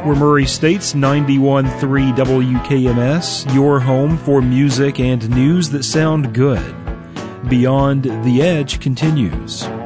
We're Murray State's 91.3 WKMS, your home for music and news that sound good. Beyond the Edge continues.